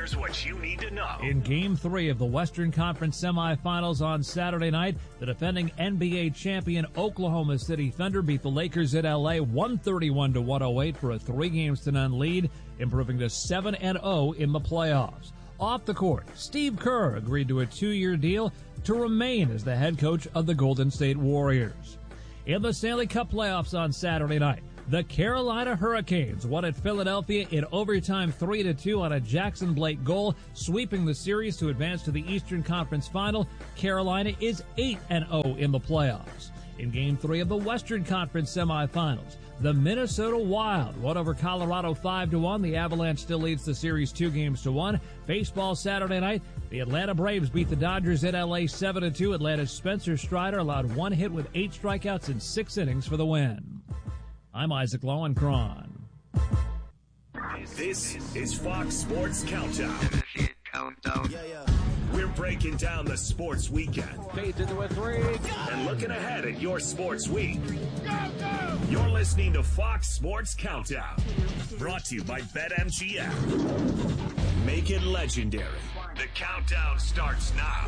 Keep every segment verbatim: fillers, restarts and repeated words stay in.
Here's what you need to know. In Game three of the Western Conference semifinals on Saturday night, the defending N B A champion Oklahoma City Thunder beat the Lakers at L A one thirty-one to one oh eight for a three games to none lead, improving to seven and oh in the playoffs. Off the court, Steve Kerr agreed to a two-year deal to remain as the head coach of the Golden State Warriors. In the Stanley Cup playoffs on Saturday night, the Carolina Hurricanes won at Philadelphia in overtime three to two on a Jackson Blake goal, sweeping the series to advance to the Eastern Conference Final. Carolina is eight and oh in the playoffs. In Game three of the Western Conference semifinals, the Minnesota Wild won over Colorado five to one. The Avalanche still leads the series two games to one. Baseball Saturday night, the Atlanta Braves beat the Dodgers at L A seven to two. Atlanta's Spencer Strider allowed one hit with eight strikeouts in six innings for the win. I'm Isaac Lowenkron. This is Fox Sports Countdown. Countdown. Yeah, yeah. We're breaking down the sports weekend. Fades into a three. And looking ahead at your sports week. Go, go. You're listening to Fox Sports Countdown. Brought to you by BetMGM. Make it legendary. The countdown starts now.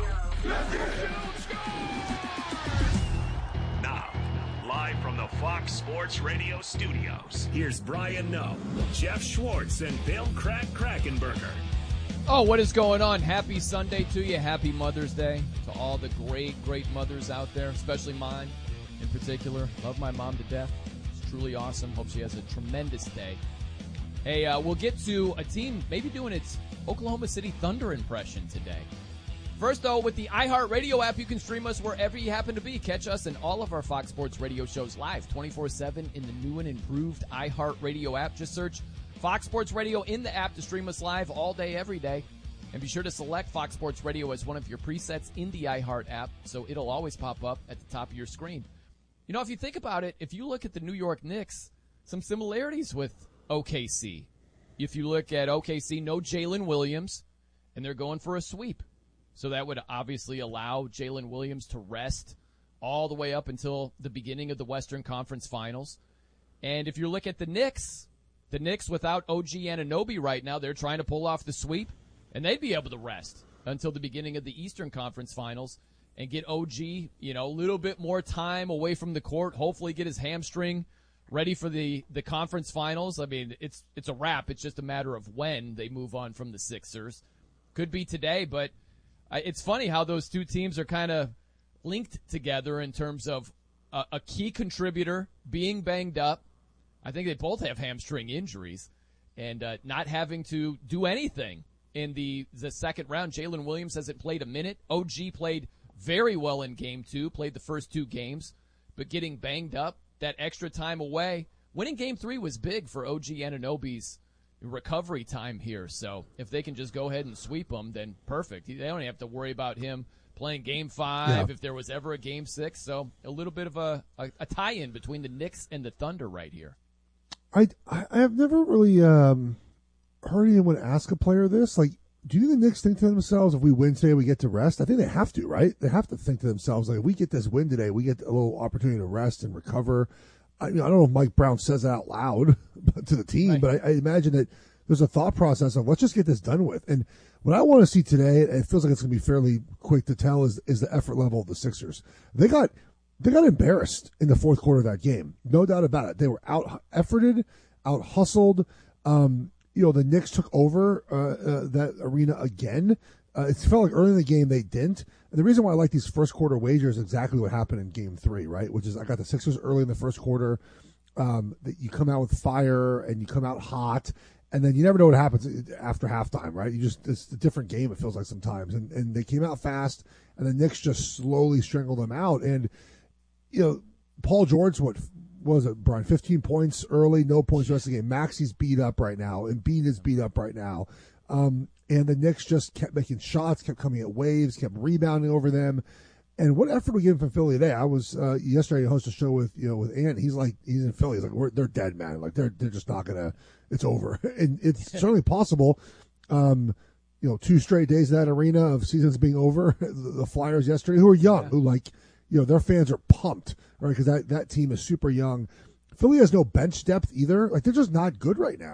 Now, live from the Fox Sports Radio studios, here's Brian Noe, Jeff Schwartz, and Bill Crack Krackenberger. Oh, what is going on? Happy Sunday to you. Happy Mother's Day to all the great, great mothers out there, especially mine in particular. Love my mom to death. It's truly awesome. Hope she has a tremendous day. Hey, uh, we'll get to a team maybe doing its Oklahoma City Thunder impression today. First, though, with the iHeartRadio app, you can stream us wherever you happen to be. Catch us and all of our Fox Sports Radio shows live twenty-four seven in the new and improved iHeartRadio app. Just search Fox Sports Radio in the app to stream us live all day, every day. And be sure to select Fox Sports Radio as one of your presets in the iHeart app, so it'll always pop up at the top of your screen. You know, if you think about it, if you look at the New York Knicks, some similarities with O K C. If you look at O K C, no Jalen Williams, and they're going for a sweep. So that would obviously allow Jalen Williams to rest all the way up until the beginning of the Western Conference Finals. And if you look at the Knicks, the Knicks without O G Anunoby right now, they're trying to pull off the sweep, and they'd be able to rest until the beginning of the Eastern Conference Finals and get O G, you know, a little bit more time away from the court, hopefully get his hamstring ready for the, the conference finals. I mean, it's it's a wrap. It's just a matter of when they move on from the Sixers. Could be today, but it's funny how those two teams are kind of linked together in terms of a, a key contributor being banged up. I think they both have hamstring injuries and uh, not having to do anything in the, the second round. Jalen Williams hasn't played a minute. O G played very well in game two, played the first two games, but getting banged up, that extra time away. Winning game three was big for O G Anunoby's recovery time here. So if they can just go ahead and sweep them, then perfect. They don't have to worry about him playing game five yeah. if there was ever a game six. So a little bit of a, a, a tie-in between the Knicks and the Thunder right here. I, I have never really um, heard anyone ask a player this. Like, do you think the Knicks think to themselves, if we win today, we get to rest? I think they have to, right? They have to think to themselves, like, if we get this win today, we get a little opportunity to rest and recover. I, you know, I don't know if Mike Brown says that out loud to the team, right. but I, I imagine that there's a thought process of let's just get this done with. And what I want to see today, it feels like it's going to be fairly quick to tell, is is the effort level of the Sixers. They got they got embarrassed in the fourth quarter of that game, no doubt about it. They were out efforted, out hustled. Um, you know, the Knicks took over uh, uh, that arena again. Uh, it felt like early in the game they didn't. And the reason why I like these first quarter wagers is exactly what happened in game three, right? Which is I got the Sixers early in the first quarter. Um, that you come out with fire and you come out hot, and then you never know what happens after halftime, right? You just it's a different game. It feels like sometimes, and and they came out fast, and the Knicks just slowly strangled them out. And you know, Paul George, what was it, Brian? fifteen points early, no points the rest of the game. Maxi's beat up right now, and Embiid is beat up right now. Um, and the Knicks just kept making shots, kept coming at waves, kept rebounding over them. And what effort we give from Philly today? I was uh, yesterday. I hosted a show with you know with Ant. He's like he's in Philly. He's like We're, they're dead, man. Like they're they're just not gonna. It's over, and it's certainly possible. Um, you know, two straight days of that arena of seasons being over. The, the Flyers yesterday, who are young, yeah. who like you know their fans are pumped, right? Because that that team is super young. Philly has no bench depth either. Like they're just not good right now.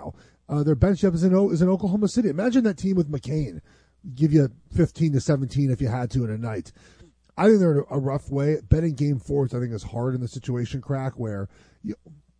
Uh, their bench depth is in, is in Oklahoma City. Imagine that team with McCain. Give you fifteen to seventeen if you had to in a night. I think they're in a rough way. Betting game fours, I think, is hard in the situation, Crack, where you,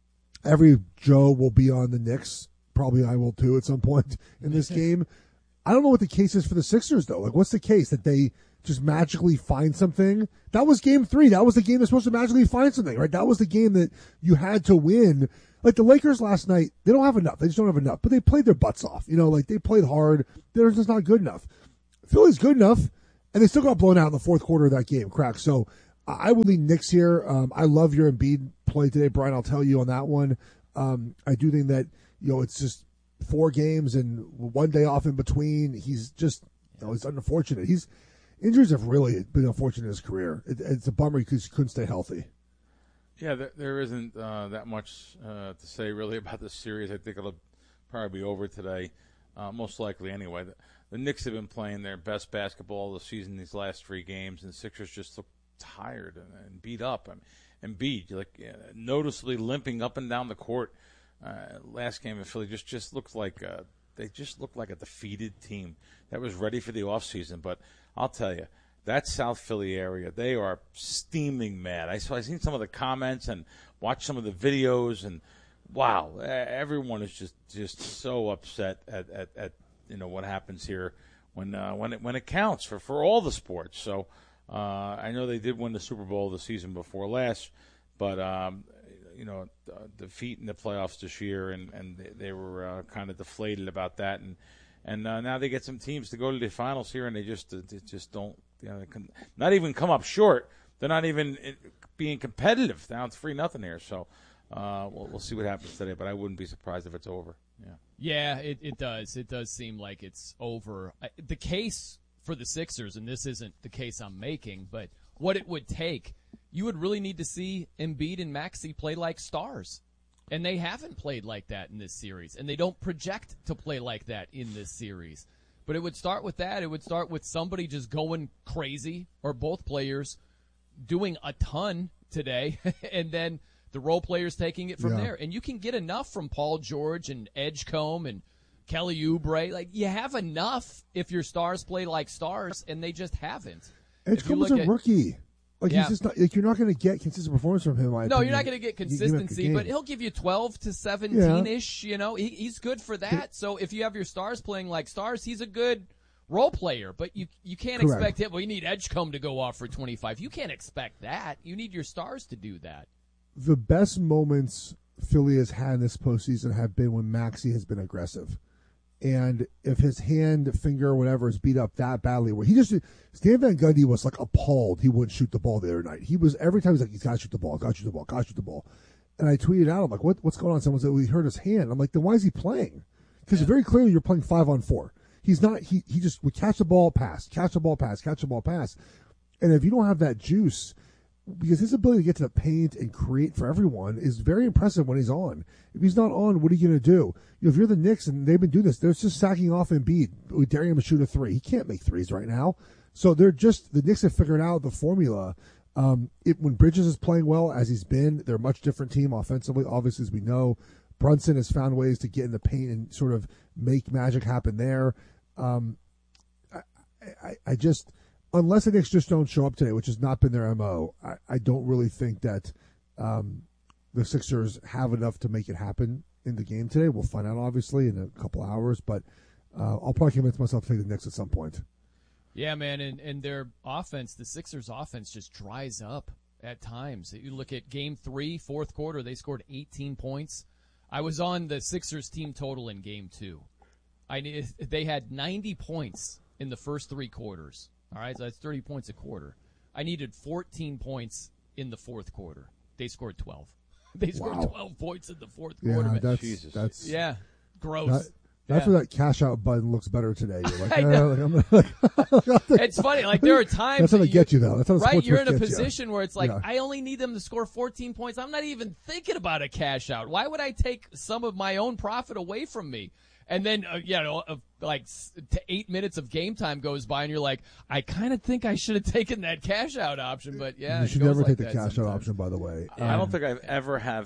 every Joe will be on the Knicks. Probably I will too at some point in this game. I don't know what the case is for the Sixers, though. Like, what's the case? That they just magically find something? That was game three. That was the game they're supposed to magically find something, right? That was the game that you had to win. Like the Lakers last night, they don't have enough. They just don't have enough. But they played their butts off. You know, like they played hard. They're just not good enough. Philly's good enough, and they still got blown out in the fourth quarter of that game, Crack. So I would lean Knicks here. Um, I love your Embiid play today, Brian. I'll tell you on that one. Um, I do think that, you know, it's just four games and one day off in between. He's just, you know, it's unfortunate. He's injuries have really been unfortunate in his career. It, it's a bummer he couldn't stay healthy. Yeah, there, there isn't uh, that much uh, to say really about this series. I think it'll probably be over today, uh, most likely anyway. The, the Knicks have been playing their best basketball of the season these last three games, and the Sixers just look tired and, and beat up. I mean, and beat, like uh, noticeably limping up and down the court. Uh, last game in Philly just, just looked like uh, they just looked like a defeated team that was ready for the offseason. But I'll tell you, that South Philly area, they are steaming mad. I saw, I seen some of the comments and watched some of the videos, and wow, everyone is just, just so upset at, at, at you know what happens here when uh, when it when it counts for, for all the sports. So uh, I know they did win the Super Bowl the season before last, but um, you know uh, defeat in the playoffs this year, and and they, they were uh, kind of deflated about that, and and uh, now they get some teams to go to the finals here, and they just uh, they just don't. You know, they can not even come up short. They're not even being competitive. Now it's three nothing here. So uh, we'll, we'll see what happens today. But I wouldn't be surprised if it's over. Yeah. Yeah, it, it does. It does seem like it's over. I, the case for the Sixers, and this isn't the case I'm making, but what it would take, you would really need to see Embiid and Maxey play like stars. And they haven't played like that in this series. And they don't project to play like that in this series. But it would start with that. It would start with somebody just going crazy, or both players doing a ton today, and then the role players taking it from yeah. there. And you can get enough from Paul George and Edgecombe and Kelly Oubre. Like, you have enough if your stars play like stars, and they just haven't. Edgecombe's a at, rookie. Like yeah. he's just not, like you're not going to get consistent performance from him. No, opinion. You're not going to get consistency, but he'll give you twelve to seventeen ish. Yeah. You know, he, he's good for that. So if you have your stars playing like stars, he's a good role player. But you you can't Correct. expect him. Well, you need Edgecombe to go off for twenty-five. You can't expect that. You need your stars to do that. The best moments Philly has had in this postseason have been when Maxey has been aggressive. And if his hand, finger, whatever is beat up that badly, where he just, Stan Van Gundy was like appalled he wouldn't shoot the ball the other night. He was, every time he's like, he's got to shoot the ball, got to shoot the ball, got to shoot the ball. And I tweeted out, I'm like, what, what's going on? Someone said, well, he hurt his hand. I'm like, then why is he playing? Because yeah. very clearly you're playing five on four. He's not, he, he just would catch the ball, pass, catch the ball, pass, catch the ball, pass. And if you don't have that juice, because his ability to get to the paint and create for everyone is very impressive when he's on. If he's not on, what are you going to do? You know, if you're the Knicks and they've been doing this, they're just sacking off Embiid, daring him to shoot a three. He can't make threes right now. So they're just, the Knicks have figured out the formula. Um, it, when Bridges is playing well, as he's been, they're a much different team offensively, obviously, as we know. Brunson has found ways to get in the paint and sort of make magic happen there. Um, I, I, I just... Unless the Knicks just don't show up today, which has not been their M O, I, I don't really think that um, the Sixers have enough to make it happen in the game today. We'll find out, obviously, in a couple hours, but uh, I'll probably convince myself to take the Knicks at some point. Yeah, man, and, and their offense, the Sixers' offense just dries up at times. You look at game three, fourth quarter, they scored eighteen points. I was on the Sixers team total in game two. I They had ninety points in the first three quarters. All right, so that's thirty points a quarter. I needed fourteen points in the fourth quarter. They scored twelve. They scored wow. twelve points in the fourth yeah, quarter. That's, Jesus. that's yeah, gross. That, that's yeah. where that cash out button looks better today. You're like, I know. eh, like, like, it's funny. Like there are times that's how they that get you though. That's how the right. You're in a gets position you. where it's like yeah. I only need them to score fourteen points. I'm not even thinking about a cash out. Why would I take some of my own profit away from me? And then, uh, you know, uh, like to eight minutes of game time goes by, and you're like, I kind of think I should have taken that cash out option, but yeah, you should it goes never like take the cash sometimes. out option. By the way, I don't think I've ever have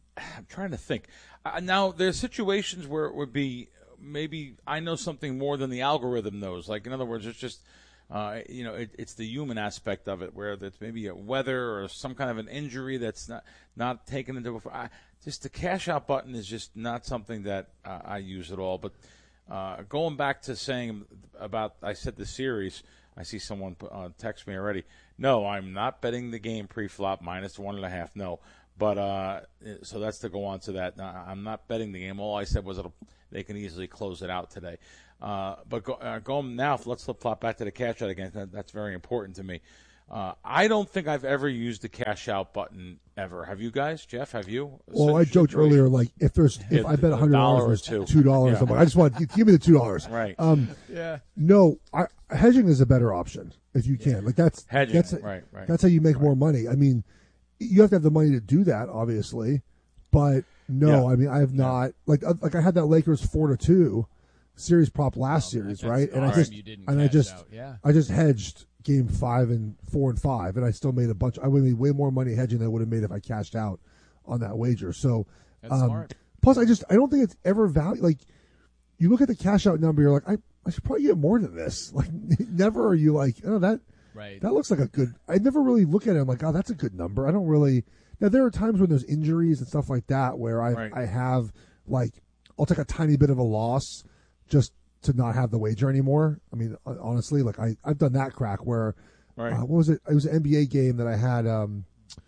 I'm trying to think. Uh, now, there's situations where it would be maybe I know something more than the algorithm knows. Like, in other words, it's just, uh, you know, it, it's the human aspect of it, where it's maybe a weather or some kind of an injury that's not not taken into. I, just the cash out button is just not something that uh, I use at all. But uh, going back to saying about, I said the series. I see someone uh, text me already. No, I'm not betting the game pre-flop minus one and a half. No, but uh, so that's to go on to that. No, I'm not betting the game. All I said was it'll, they can easily close it out today. Uh, but go, uh, going now, let's flip flop back to the cash out again. That, that's very important to me. Uh, I don't think I've ever used the cash out button ever. Have you guys, Jeff? Have you? Well, I joked earlier, like if there's if Yeah, I bet a hundred dollars or two, two dollars, Yeah. I'm like, I just want give me the two dollars. Right. Um, Yeah. no, I, hedging is a better option if you can. Like that's Hedging, That's right, right. That's how you make more money. I mean, you have to have the money to do that, obviously, but no, Yeah. I mean, I have not. Like uh, like I had that Lakers four to two series prop last Oh, series, that's right? And I awesome just you didn't and I cash just out. Yeah. I just hedged game five and four and five, and I still made a bunch. I would have made way more money hedging than I would have made if I cashed out on that wager. So, That's um, smart. plus, I just I don't think it's ever value. Like, you look at the cash out number, you're like, I I should probably get more than this. Like, never are you like, oh, that Right. that looks like a good. I never really look at it. I'm like, oh, that's a good number. I don't really. Now there are times when there's injuries and stuff like that where I Right. I have like I'll take a tiny bit of a loss just to not have the wager anymore. I mean, honestly, like I I've done that crack where. Right. Uh, what was it? It was an N B A game that I had. Um,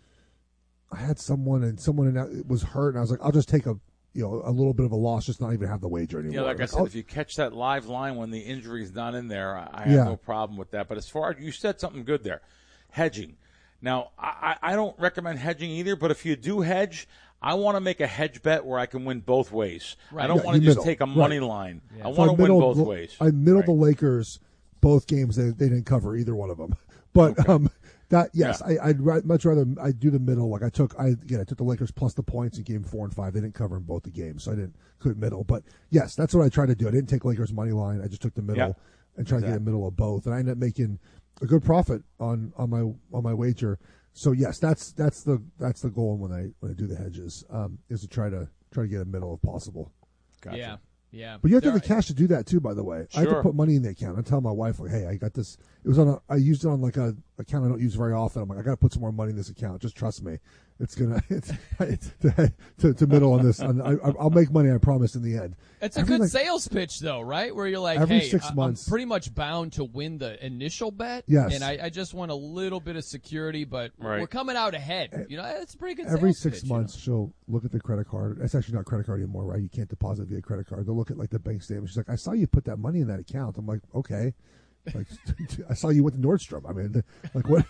I had someone and someone in that was hurt, and I was like, I'll just take a you know a little bit of a loss, just not even have the wager anymore. Yeah, like I said, I'll- if you catch that live line when the injury is not in there, I have Yeah. no problem with that. But as far as you said something good there, hedging. Now, I, I don't recommend hedging either, but if you do hedge, I want to make a hedge bet where I can win both ways. Right. I don't Yeah, want to you just middle. take a Right. money line. Yeah. I so want to win middled- both ways. I middled Right. the Lakers both games. They, they didn't cover either one of them. But um, that yes, Yeah. I, I'd ra- much rather I do the middle. Like I took I again I took the Lakers plus the points in game four and five. They didn't cover in both the games, so I didn't couldn't middle. But yes, that's what I tried to do. I didn't take Lakers money line. I just took the middle Yeah. and tried to get a middle of both, and I ended up making a good profit on, on my on my wager. So yes, that's that's the that's the goal when I when I do the hedges um, is to try to try to get a middle if possible. Gotcha. Yeah. Yeah. But you have to There- have the cash to do that too. By the way, I have to Sure. put money in the account. I tell my wife like, "Hey, I got this. It was on. A, I used it on like a account I don't use very often. I'm like, I got to put some more money in this account. Just trust me. It's gonna it's, to, to to middle on this. And I, I'll make money. I promise. In the end, It's a Every, good like- sales pitch, though, right? Where you're like, Every hey, six I- months. I'm pretty much bound to win the initial bet. Yes. And I, I just want a little bit of security, but Right. we're coming out ahead. You know, it's a pretty good every sales six pitch, you know? months she'll look at the credit card. It's actually not credit card anymore, right? You can't deposit via credit card. They'll look at like the bank statement. She's like, I saw you put that money in that account. I'm like, okay. Like, I saw you went to Nordstrom. I mean, like what?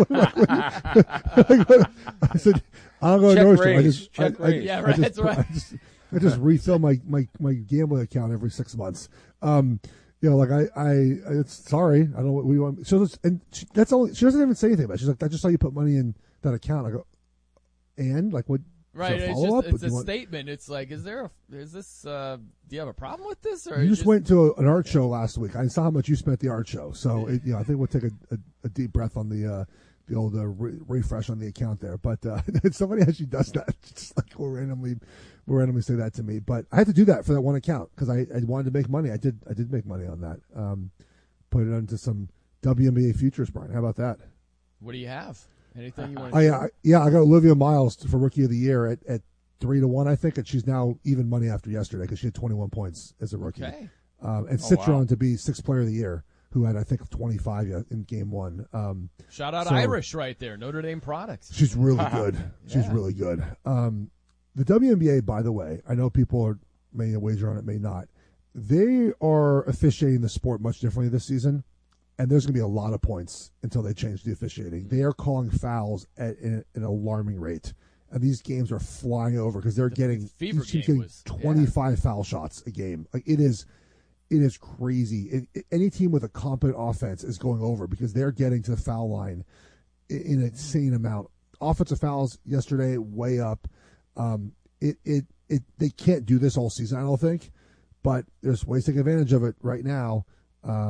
like, what? I said, I'll go to Check Nordstrom. I raise. just, Check I, I, raise. Yeah, I right, just, that's right. I just, I just refill my, my, my gambling account every six months. Um, you know, like I, I, it's sorry, I don't know what we want. So that's, and she, that's all. She doesn't even say anything about it. She's like, I just saw you put money in that account. I go, and like what? Right, is there a it's follow-up? just it's Do you a want- statement. It's like, is there a is this? Uh, do you have a problem with this? Or You is just went to a, an art show last week. I saw how much you spent at the art show, so it, you know I think we'll take a, a, a deep breath on the uh, the old uh, re- refresh on the account there. But uh, somebody actually does that, just like will randomly will randomly say that to me. But I had to do that for that one account because I, I wanted to make money. I did I did make money on that. Um, put it into some W N B A futures, Brian. How about that? What do you have? Anything you want to I, I yeah, I got Olivia Miles for Rookie of the Year at, at three to one, I think, and she's now even money after yesterday because she had twenty one points as a rookie. Okay. Um, and Oh, Citron wow. to be Sixth Player of the Year, who had I think twenty five in game one. Um, Shout out So- Irish right there. Notre Dame products. she's really good. She's Yeah. really good. Um, the W N B A, by the way, I know people are may wager on it, may not. They are officiating the sport much differently this season, and there's going to be a lot of points until they change the officiating. They are calling fouls at an, an alarming rate, and these games are flying over because they're getting Fever each team's game getting was- yeah. twenty-five foul shots a game. Like it is, it is crazy. It, it- any team with a competent offense is going over because they're getting to the foul line in, in an insane amount. Offensive fouls yesterday way up. Um, it, it it they can't do this all season, I don't think, but there's ways to take advantage of it right now. Um,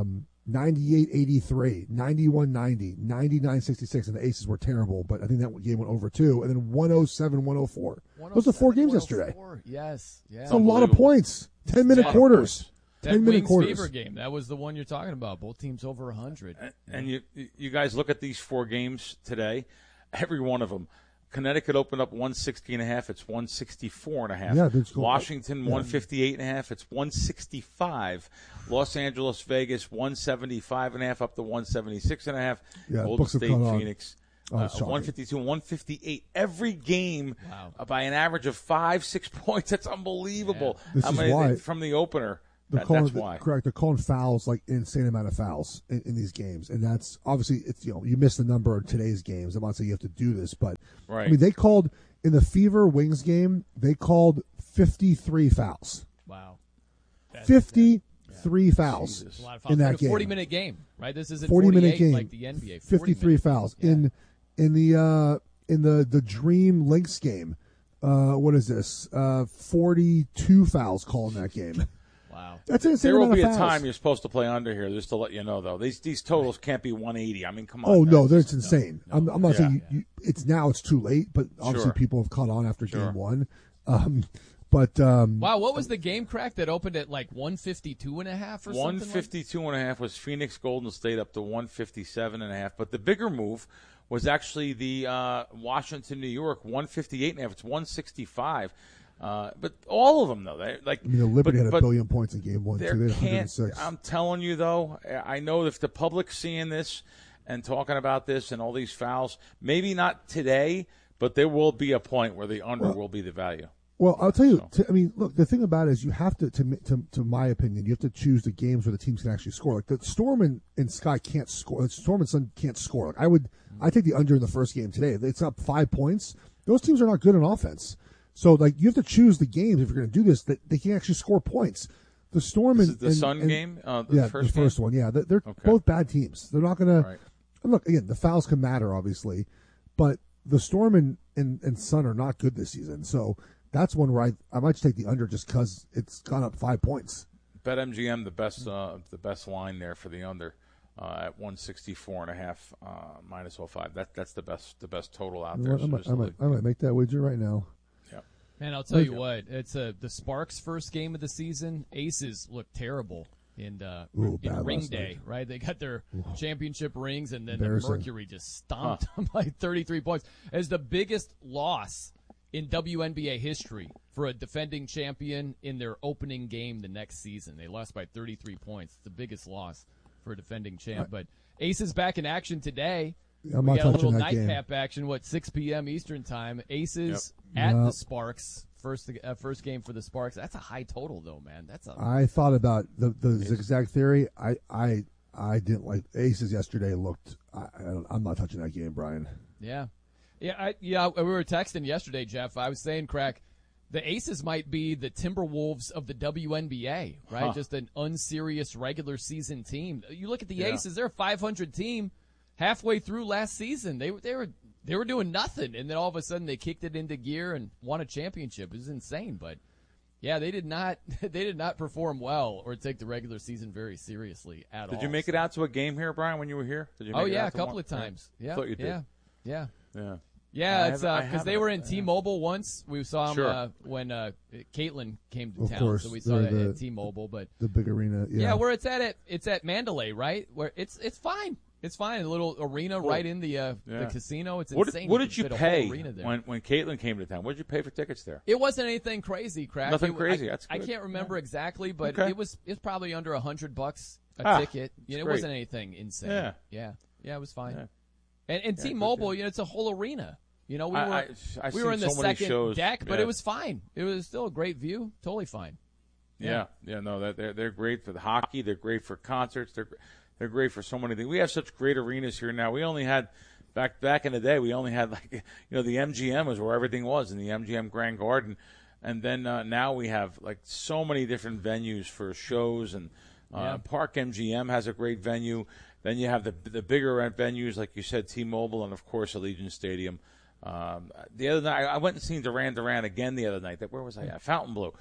ninety-eight eighty-three, ninety-one ninety, ninety-nine sixty-six, and the Aces were terrible, but I think that game went over two, and then one oh seven one oh four. Those are four games yesterday. Yes, yeah. It's a lot of points. ten-minute quarters. ten-minute quarters. Fever game, that was the one you're talking about. Both teams over one hundred. And, and you you guys look at these four games today, every one of them. Connecticut opened up one sixty and a half. It's one sixty-four and a half. Yeah, Washington yeah. one fifty-eight and a half. It's one sixty-five. Los Angeles, Vegas one seventy-five and a half up to one seventy-six and a half. Yeah, Golden State, Phoenix oh, uh, one fifty-two and one fifty-eight. Every game wow. uh, by an average of five, six points. That's unbelievable. Yeah. This How is many why they, from the opener. That, calling, that's why. Correct. They're calling fouls like an insane amount of fouls in, in these games, and that's obviously it's you know you miss the number in today's games. I'm not saying you have to do this, but right. I mean they called in the Fever Wings game. They called fifty-three fouls. Wow, That's, fifty-three yeah. fouls Jesus. in, in that in a game. forty minute game, right? This isn't forty minute game like the N B A. fifty-three minutes. fouls yeah. in in the uh, in the the Dream Lynx game. Uh, what is this? Uh, forty-two fouls called in that game. Wow. That's insane. There will be a fouls. time you're supposed to play under here, just to let you know, though. These these totals can't be one eighty. I mean, come on. Oh, man. no, that's insane. No, no. I'm, I'm not yeah. saying you, you, it's now it's too late, but obviously Sure. people have caught on after Sure. game one. Um, but um, wow, what was the game crack that opened at like one fifty-two and a half or one something? fifty-two and a half was Phoenix Golden State up to one fifty-seven and a half. But the bigger move was actually the uh, Washington New York one fifty-eight and a half. It's one sixty-five. Uh, but all of them, though, they like. I mean, the Liberty but, had a but billion points in game one, there too. They had can't, one oh six. I'm telling you, though, I know if the public's seeing this and talking about this and all these fouls, maybe not today, but there will be a point where the under well, will be the value. Well, I'll tell you. So. To, I mean, look, the thing about it is you have to, to, to, to my opinion, you have to choose the games where the teams can actually score. Like the Storm and, and Sky can't score. The Storm and Sun can't score. Like I would, I take the under in the first game today. It's up five points. Those teams are not good on offense. So, like, you have to choose the games if you're going to do this that they can actually score points. The Storm this and is the and, Sun and, game, uh, the yeah, first the first game? one, yeah, they're, they're okay. both bad teams. They're not going right. to. Look again, the fouls can matter, obviously, but the Storm and, and, and Sun are not good this season. So that's one where I I might just take the under just because it's gone up five points. BetMGM the best uh, the best line there for the under. Uh, at one sixty-four and a half, uh, minus oh five. That that's the best the best total out You there. know what, I, So might, I, might, I might make that wager right now. Yeah. Man, I'll tell you what, it's a, the Sparks' first game of the season. Aces look terrible in, uh, Ooh, in bad ring last day, night. right? They got their Ooh. championship rings, and then the Embarrassing. Mercury just stomped them like thirty-three points. It's the biggest loss in W N B A history for a defending champion in their opening game the next season. They lost by thirty-three points. It's the biggest loss for a defending champ. But Aces back in action today. I'm we not got a little touching that game. nightcap action, what, six p.m. Eastern time. Aces Yep. at Yep. the Sparks. First uh, first game for the Sparks. That's a high total, though, man. That's a I thought about the the zigzag theory. I I I didn't like Aces yesterday. Looked. I, I don't, I'm not touching that game, Brian. yeah, yeah, I, yeah. We were texting yesterday, Jeff. I was saying, crack. The Aces might be the Timberwolves of the W N B A, right? Huh. Just an unserious regular season team. You look at the Yeah. Aces; they're a five hundred team. Halfway through last season, they they were they were doing nothing, and then all of a sudden they kicked it into gear and won a championship. It was insane, but yeah, they did not they did not perform well or take the regular season very seriously at all. Did you make it out to a game here, Brian, when you were here? Did you? Make Oh it yeah, out a to couple one? of times. Yeah. Yeah, Thought you did. yeah, yeah. Yeah. Yeah, I it's haven't- I because they haven't- were in yeah. T-Mobile once. We saw them Sure. uh, when uh, Caitlin came to Of town, course, so we saw they're that the- at T-Mobile. But The big arena. Yeah. yeah, where it's at, it it's at Mandalay, right? Where it's it's fine. It's fine. A little arena Cool. right in the uh, Yeah. the casino. It's What insane. did, what You did can you fit a whole pay arena there. when when Caitlin came to town? What did you pay for tickets there? It wasn't anything crazy, crack. Nothing It- crazy. I, That's I good. can't remember exactly, but Okay. it was it's probably under a hundred bucks a Ah, ticket. You know, it great. wasn't anything insane. Yeah. yeah, yeah, it was fine. Yeah. And, and Yeah, T-Mobile, good. you know, it's a whole arena. You know, we I- were I- I've we were in seen the so many second shows. deck, but Yeah. it was fine. It was still a great view, totally fine. Yeah, yeah, no, that they're they're great for the hockey. They're great for concerts. They're they're great for so many things. We have such great arenas here now. We only had back back in the day. We only had like you know the M G M was where everything was in the M G M Grand Garden, and then uh, now we have like so many different venues for shows. And uh, Yeah. Park M G M has a great venue. Then you have the the bigger venues like you said, T-Mobile, and of course Allegiant Stadium. Um, the other night I went and seen Duran Duran again the other night. That where was I at? Fontainebleau.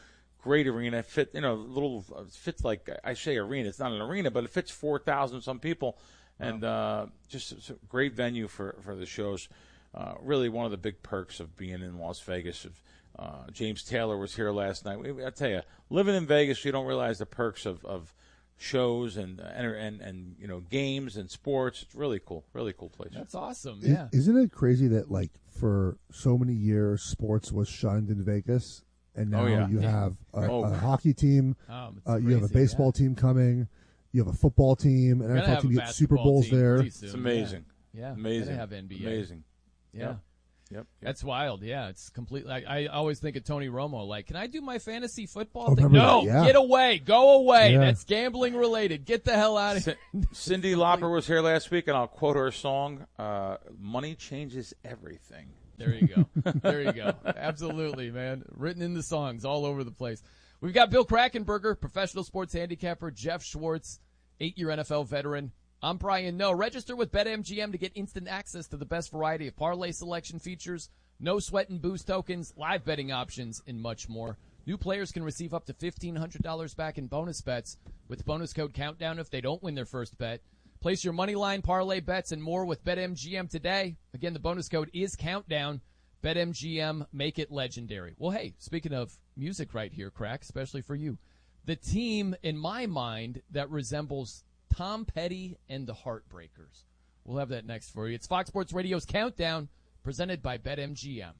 great arena. It fit, you know, little it fits like I say arena. It's not an arena, but it fits four thousand some people, and uh, just a great venue for for the shows. Uh, really, one of the big perks of being in Las Vegas. Uh, James Taylor was here last night. I tell you, living in Vegas, you don't realize the perks of, of shows and, and and and you know games and sports. It's really cool, really cool place. That's awesome. Yeah, isn't it crazy that like for so many years sports was shunned in Vegas, and now oh, yeah. you have a, oh. a hockey team, oh, uh, you crazy, have a baseball yeah. team coming, you have a football team, an N F L team, you get Super Bowls there. It's amazing. Yeah, yeah. amazing. Have N B A. Amazing. Yeah. Yep. Yep. That's wild. Yeah, it's completely. I, I always think of Tony Romo. Like, can I do my fantasy football oh, thing? No, yeah. get away, go away. Yeah. That's gambling related. Get the hell out of here. Cyndi Lauper was here last week, and I'll quote her song: uh, "Money changes everything." There you go. There you go. Absolutely, man. Written in the songs all over the place. We've got Bill Krackomberger, professional sports handicapper, Jeff Schwartz, eight-year N F L veteran. I'm Brian Noe. Register with BetMGM to get instant access to the best variety of parlay selection features, no sweat and boost tokens, live betting options, and much more. New players can receive up to fifteen hundred dollars back in bonus bets with bonus code COUNTDOWN if they don't win their first bet. Place your money line, parlay bets, and more with BetMGM today. Again, the bonus code is COUNTDOWN. BetMGM, make it legendary. Well, hey, speaking of music right here, Crack, especially for you, the team, in my mind, that resembles Tom Petty and the Heartbreakers. We'll have that next for you. It's Fox Sports Radio's Countdown, presented by BetMGM.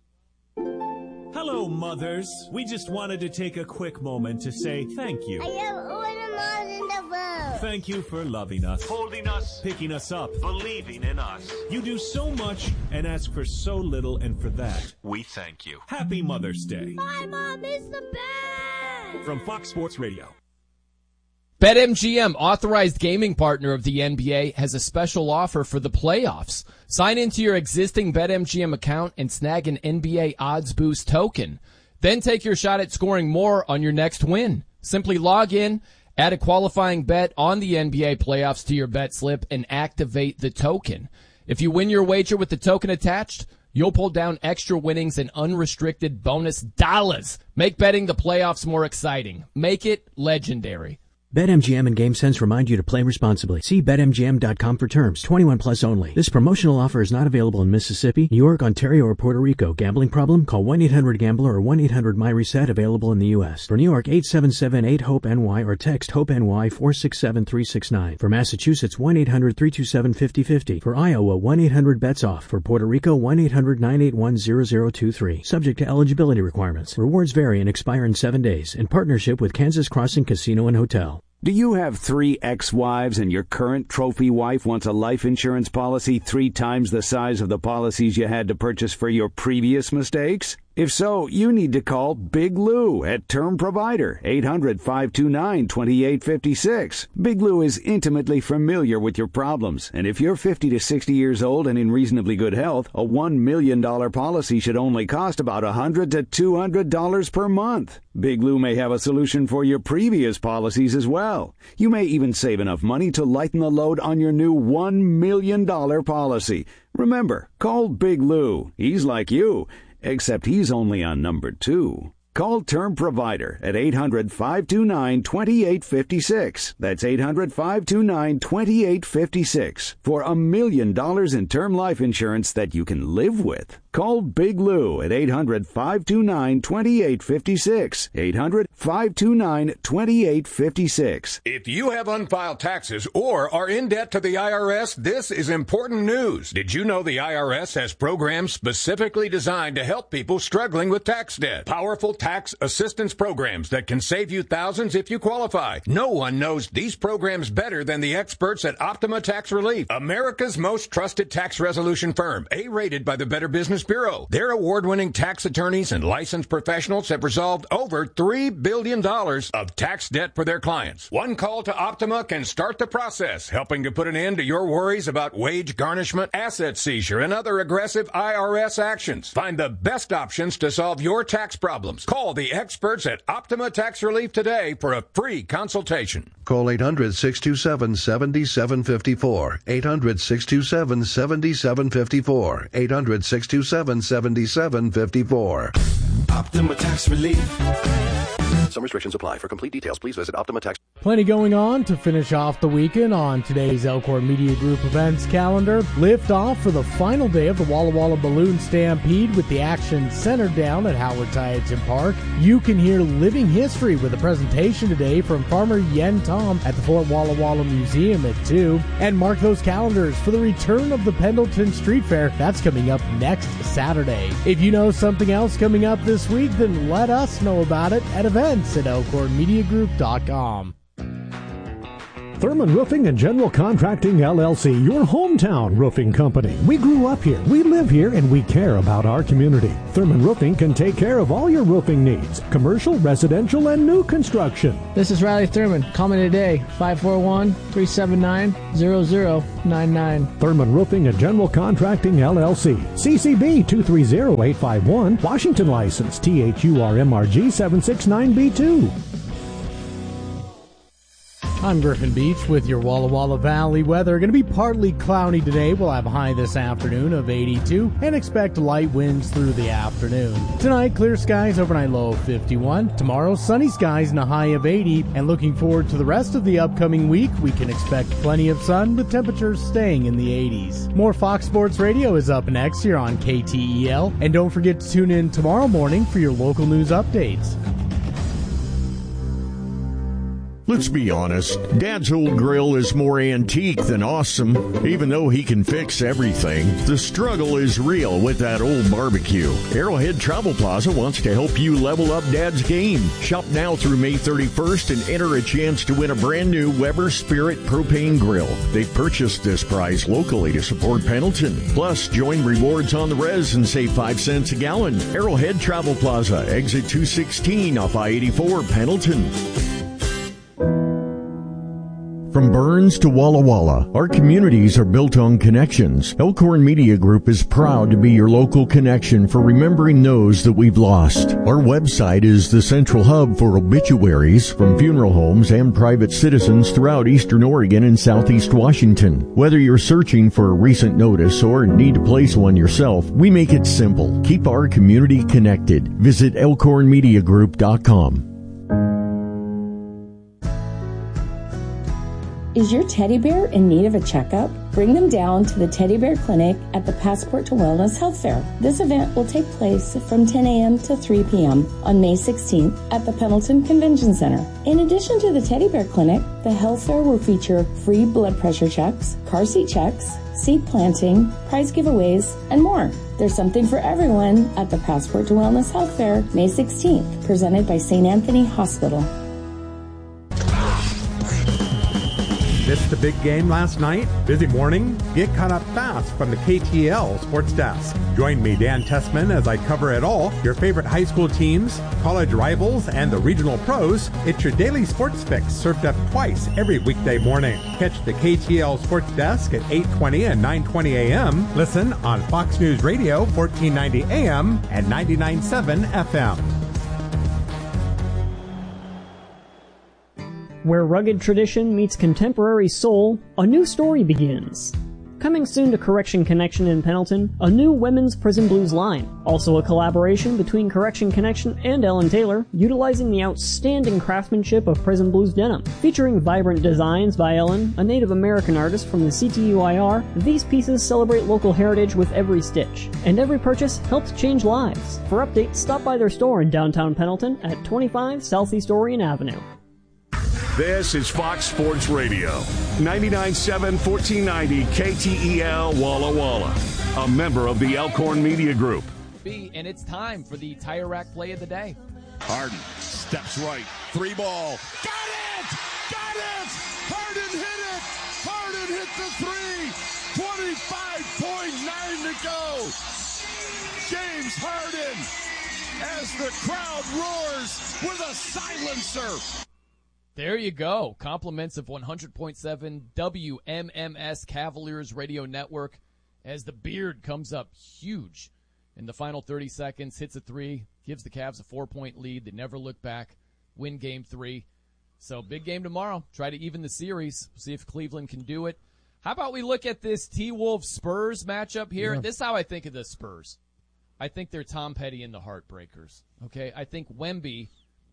Hello, mothers. We just wanted to take a quick moment to say thank you. I am all the moms in the world. Thank you for loving us, holding us, picking us up, believing in us. You do so much and ask for so little, and for that, we thank you. Happy Mother's Day. My mom is the best. From Fox Sports Radio. BetMGM, authorized gaming partner of the N B A, has a special offer for the playoffs. Sign into your existing BetMGM account and snag an N B A Odds Boost token. Then take your shot at scoring more on your next win. Simply log in, add a qualifying bet on the N B A playoffs to your bet slip, and activate the token. If you win your wager with the token attached, you'll pull down extra winnings and unrestricted bonus dollars. Make betting the playoffs more exciting. Make it legendary. BetMGM and GameSense remind you to play responsibly. See Bet M G M dot com for terms. twenty-one plus only. This promotional offer is not available in Mississippi, New York, Ontario, or Puerto Rico. Gambling problem? Call one eight hundred gambler or one eight hundred my reset, available in the U S. For New York, eight seven seven eight hope N Y or text HOPE-NY four six seven three six nine. For Massachusetts, one eight hundred three two seven five zero five zero. For Iowa, one eight hundred bets off. For Puerto Rico, one eight hundred nine eight one zero zero two three. Subject to eligibility requirements. Rewards vary and expire in seven days. In partnership with Kansas Crossing Casino and Hotel. Do you have three ex-wives and your current trophy wife wants a life insurance policy three times the size of the policies you had to purchase for your previous mistakes? If so, you need to call Big Lou at Term Provider, eight hundred five two nine two eight five six. Big Lou is intimately familiar with your problems, and if you're fifty to sixty years old and in reasonably good health, a one million dollars policy should only cost about one hundred to two hundred dollars per month. Big Lou may have a solution for your previous policies as well. You may even save enough money to lighten the load on your new one million dollars policy. Remember, call Big Lou. He's like you, except he's only on number two. Call Term Provider at eight hundred five two nine two eight five six. That's eight hundred five two nine two eight five six for a million dollars in term life insurance that you can live with. Call Big Lou at eight hundred five two nine two eight five six. eight hundred five two nine two eight five six. If you have unfiled taxes or are in debt to the I R S, this is important news. Did you know the I R S has programs specifically designed to help people struggling with tax debt? Powerful tax assistance programs that can save you thousands if you qualify. No one knows these programs better than the experts at Optima Tax Relief, America's most trusted tax resolution firm, A-rated by the Better Business Bureau. Their award-winning tax attorneys and licensed professionals have resolved over three billion dollars of tax debt for their clients. One call to Optima can start the process, helping to put an end to your worries about wage garnishment, asset seizure, and other aggressive I R S actions. Find the best options to solve your tax problems. Call the experts at Optima Tax Relief today for a free consultation. Call eight hundred six two seven seven seven five four. eight hundred six two seven seven seven five four. eight hundred six two seven seven seven five four. Optima Tax Relief. Some restrictions apply. For complete details, please visit Optima Tax. Plenty going on to finish off the weekend on today's Elkhorn Media Group events calendar. Lift off for the final day of the Walla Walla Balloon Stampede with the action centered down at Howard Tietjen Park. You can hear Living History with a presentation today from farmer Yen Tom at the Fort Walla Walla Museum at two. And mark those calendars for the return of the Pendleton Street Fair. That's coming up next Saturday. If you know something else coming up this week, then let us know about it at events at elkhorn media group dot com. Thurman Roofing and General Contracting, L L C, your hometown roofing company. We grew up here, we live here, and we care about our community. Thurman Roofing can take care of all your roofing needs, commercial, residential, and new construction. This is Riley Thurman. Call me today, five four one, three seven nine, zero zero nine nine. Thurman Roofing and General Contracting, L L C. C C B two three zero eight five one. Washington license T H U R M R G seven six nine B two. I'm Griffin Beach with your Walla Walla Valley weather. Going to be partly cloudy today. We'll have a high this afternoon of eighty-two and expect light winds through the afternoon. Tonight, clear skies, overnight low of fifty-one. Tomorrow, sunny skies and a high of eighty. And looking forward to the rest of the upcoming week, we can expect plenty of sun with temperatures staying in the eighties. More Fox Sports Radio is up next here on K T E L. And don't forget to tune in tomorrow morning for your local news updates. Let's be honest, Dad's old grill is more antique than awesome. Even though he can fix everything, the struggle is real with that old barbecue. Arrowhead Travel Plaza wants to help you level up Dad's game. Shop now through May thirty-first and enter a chance to win a brand new Weber Spirit propane grill. They purchased this prize locally to support Pendleton. Plus, join rewards on the res and save five cents a gallon. Arrowhead Travel Plaza, exit two sixteen off I eighty-four, Pendleton. From Burns to Walla Walla, our communities are built on connections. Elkhorn Media Group is proud to be your local connection for remembering those that we've lost. Our website is the central hub for obituaries from funeral homes and private citizens throughout eastern Oregon and southeast Washington. Whether you're searching for a recent notice or need to place one yourself, we make it simple. Keep our community connected. Visit elkhorn media group dot com. Is your teddy bear in need of a checkup? Bring them down to the Teddy Bear Clinic at the Passport to Wellness Health Fair. This event will take place from ten a.m. to three p.m. on May sixteenth at the Pendleton Convention Center. In addition to the Teddy Bear Clinic, the health fair will feature free blood pressure checks, car seat checks, seed planting, prize giveaways, and more. There's something for everyone at the Passport to Wellness Health Fair, May sixteenth, presented by Saint Anthony Hospital. Missed the big game last night? Busy morning? Get caught up fast from the K T L Sports Desk. Join me, Dan Tessman, as I cover it all. Your favorite high school teams, college rivals, and the regional pros. It's your daily sports fix served up twice every weekday morning. Catch the K T L Sports Desk at eight twenty and nine twenty a.m. Listen on Fox News Radio, fourteen ninety A M and ninety-nine point seven F M. Where rugged tradition meets contemporary soul, a new story begins. Coming soon to Correction Connection in Pendleton, a new women's Prison Blues line. Also a collaboration between Correction Connection and Ellen Taylor, utilizing the outstanding craftsmanship of Prison Blues denim. Featuring vibrant designs by Ellen, a Native American artist from the C T U I R, these pieces celebrate local heritage with every stitch. And every purchase helps change lives. For updates, stop by their store in downtown Pendleton at twenty-five Southeast Orion Avenue. This is Fox Sports Radio, ninety-nine point seven, fourteen ninety K T E L Walla Walla, a member of the Elkhorn Media Group. B, and it's time for the Tire Rack play of the day. Harden steps right, three ball, got it, got it, Harden hit it, Harden hit the three, twenty-five point nine to go. James Harden, as the crowd roars with a silencer. There you go. Compliments of one hundred point seven W M M S Cavaliers Radio Network as the beard comes up huge in the final thirty seconds, hits a three, gives the Cavs a four-point lead. They never look back, win game three. So big game tomorrow. Try to even the series, see if Cleveland can do it. How about we look at this T-Wolves Spurs matchup here? Yeah. This is how I think of the Spurs. I think they're Tom Petty and the Heartbreakers. Okay, I think Wemby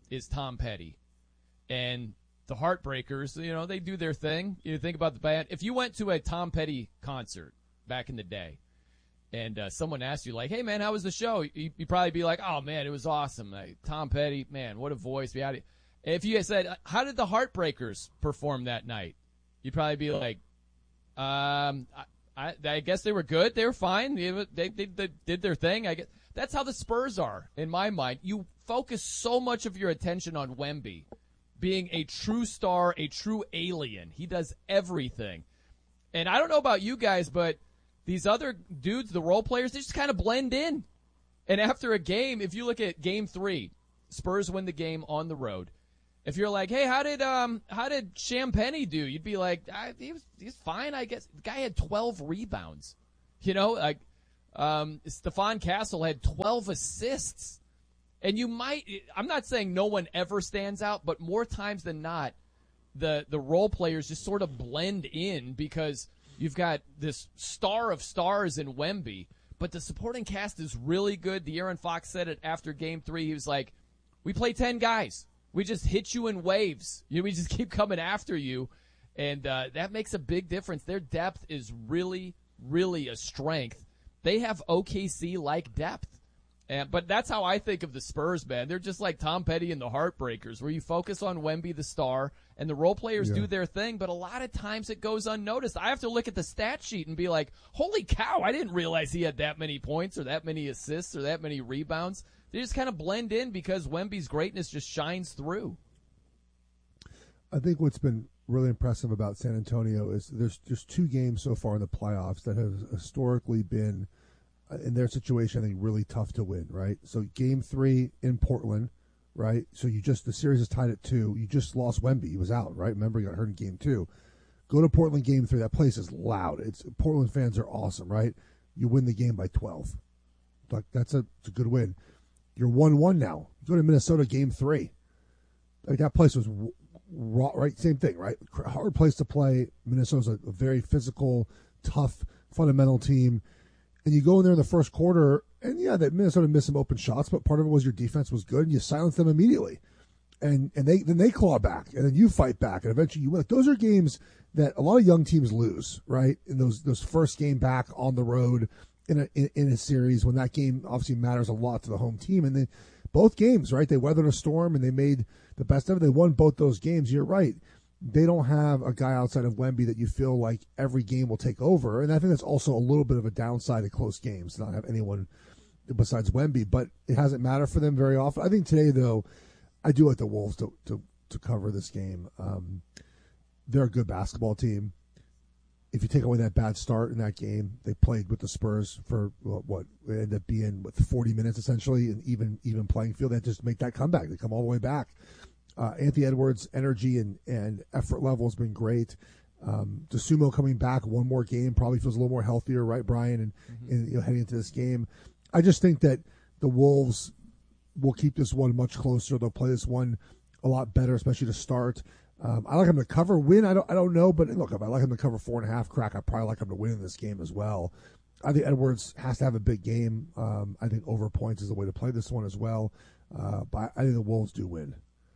is Tom Petty. And the Heartbreakers, you know, they do their thing. You think about the band. If you went to a Tom Petty concert back in the day and uh, someone asked you, like, hey, man, how was the show? You, you'd probably be like, oh, man, it was awesome. Like, Tom Petty, man, what a voice. We had it. If you had said, how did the Heartbreakers perform that night? You'd probably be like, um, I, I, I guess they were good. They were fine. They, they, they, they did their thing. I guess that's how the Spurs are, in my mind. You focus so much of your attention on Wemby being a true star, a true alien. He does everything. And I don't know about you guys, but these other dudes, the role players, they just kind of blend in. And after a game, if you look at game three, Spurs win the game on the road. If you're like, hey, how did um how did Champagnie do? You'd be like, I, he was he's fine, I guess. The guy had twelve rebounds. You know, like um, Stephon Castle had twelve assists. And you might, I'm not saying no one ever stands out, but more times than not, the, the role players just sort of blend in because you've got this star of stars in Wemby, but the supporting cast is really good. De'Aaron Fox said it after game three. He was like, we play ten guys. We just hit you in waves. You know, we just keep coming after you, and uh, that makes a big difference. Their depth is really, really a strength. They have O K C-like depth. And, but that's how I think of the Spurs, man. They're just like Tom Petty and the Heartbreakers, where you focus on Wemby, the star, and the role players yeah. do their thing, but a lot of times it goes unnoticed. I have to look at the stat sheet and be like, holy cow, I didn't realize he had that many points or that many assists or that many rebounds. They just kind of blend in because Wemby's greatness just shines through. I think what's been really impressive about San Antonio is there's just two games so far in the playoffs that have historically been – in their situation, I think really tough to win, right? So game three in Portland, right? So you just, the series is tied at two. You just lost Wemby. He was out, right? Remember, he got hurt in game two. Go to Portland game three. That place is loud. It's Portland fans are awesome, right? You win the game by twelve. Like that's a, it's a good win. You're one one now. You go to Minnesota game three. Like that place was raw, right? Same thing, right? Hard place to play. Minnesota's a, a very physical, tough, fundamental team. And you go in there in the first quarter, and yeah, that Minnesota missed some open shots, but part of it was your defense was good, and you silence them immediately. And and they then they claw back, and then you fight back, and eventually you win. Like, those are games that a lot of young teams lose, right? In those those first game back on the road in a in, in a series when that game obviously matters a lot to the home team. And then both games, right? They weathered a storm and they made the best of it. They won both those games. You're right. They don't have a guy outside of Wemby that you feel like every game will take over. And I think that's also a little bit of a downside of close games, to not have anyone besides Wemby. But it hasn't mattered for them very often. I think today, though, I do like the Wolves to to, to cover this game. Um, they're a good basketball team. If you take away that bad start in that game, they played with the Spurs for what, what it ended up being with forty minutes essentially, and even even playing field. They just make that comeback. They come all the way back. Uh, Anthony Edwards' energy and, and effort level has been great. Um, DeSumo coming back one more game probably feels a little more healthier, right, Brian? And, mm-hmm. and you know, heading into this game, I just think that the Wolves will keep this one much closer. They'll play this one a lot better, especially to start. Um, I like them to cover. Win, I don't, I don't know, but look, if I like them to cover four and a half, crack, I probably like them to win in this game as well. I think Edwards has to have a big game. Um, I think over points is the way to play this one as well. Uh, but I think the Wolves do win.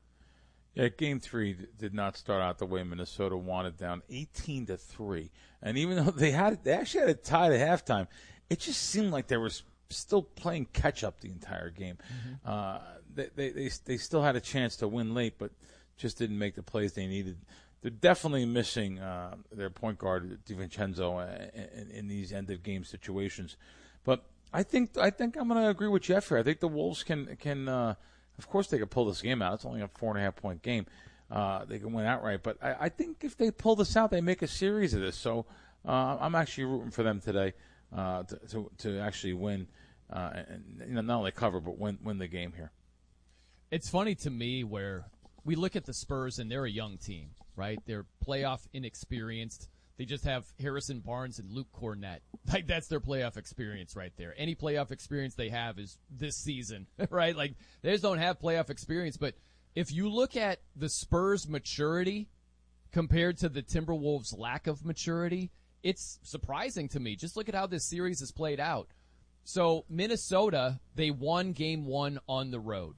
Yeah, game three did not start out the way Minnesota wanted, down eighteen to three. And even though they had, they actually had it tied at halftime, it just seemed like they were still playing catch up the entire game. Mm-hmm. Uh, they, they they they still had a chance to win late, but just didn't make the plays they needed. They're definitely missing uh, their point guard DiVincenzo in, in these end of game situations. But I think I think I'm going to agree with Jeff here. I think the Wolves can can. Uh, Of course, they could pull this game out. It's only a four and a half point game. Uh, they can win outright. But I, I think if they pull this out, they make a series of this. So uh, I'm actually rooting for them today uh, to, to to actually win, uh, and you know, not only cover but win win the game here. It's funny to me where we look at the Spurs and they're a young team, right? They're playoff inexperienced. They just have Harrison Barnes and Luke Cornett. Like, that's their playoff experience right there. Any playoff experience they have is this season, right? Like, they just don't have playoff experience. But if you look at the Spurs' maturity compared to the Timberwolves' lack of maturity, it's surprising to me. Just look at how this series has played out. So, Minnesota, they won game one on the road.